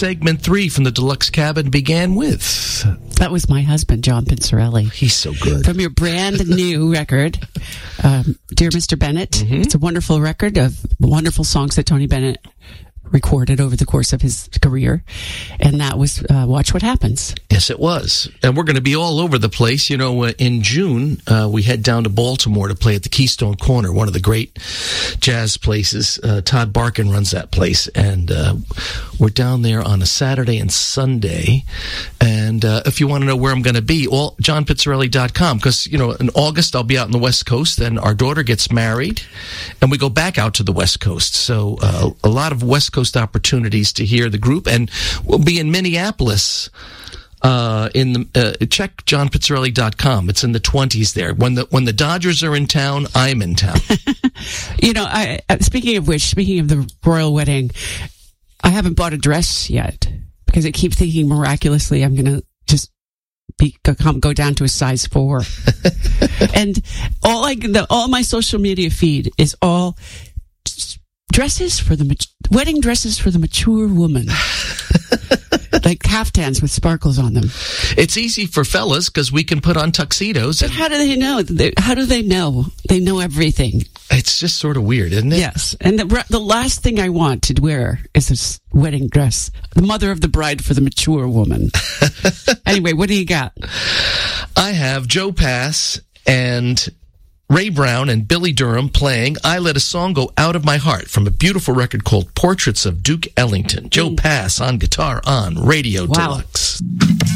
segment 3 from the Deluxe Cabin began with? That was my husband, John Pizzarelli. He's so good. From your brand new record, Dear Mr. Bennett. Mm-hmm. It's a wonderful record of wonderful songs that Tony Bennett recorded over the course of his career. And that was Watch What Happens. Yes, it was. And we're going to be all over the place. You know, in June, we head down to Baltimore to play at the Keystone Corner, one of the great jazz places. Todd Barkin runs that place. And we're down there on a Saturday and Sunday. And if you want to know where I'm going to be, johnpizzarelli.com. Because, you know, in August, I'll be out on the West Coast. Then our daughter gets married. And we go back out to the West Coast. So a lot of West Coast opportunities to hear the group, and we'll be in Minneapolis. Check johnpizzarelli.com. It's in the 20s there. When the Dodgers are in town, I'm in town. You know, speaking of the royal wedding, I haven't bought a dress yet because I keep thinking miraculously I'm going to just go down to a size 4. And all my social media feed is all wedding dresses for the mature woman. Like caftans with sparkles on them. It's easy for fellas because we can put on tuxedos. But how do they know? How do they know? They know everything. It's just sort of weird, isn't it? Yes. And the last thing I want to wear is this wedding dress. The mother of the bride for the mature woman. Anyway, what do you got? I have Joe Pass and Ray Brown and Billy Durham playing I Let a Song Go Out of My Heart from a beautiful record called Portraits of Duke Ellington. Joe Pass on guitar on Radio Deluxe.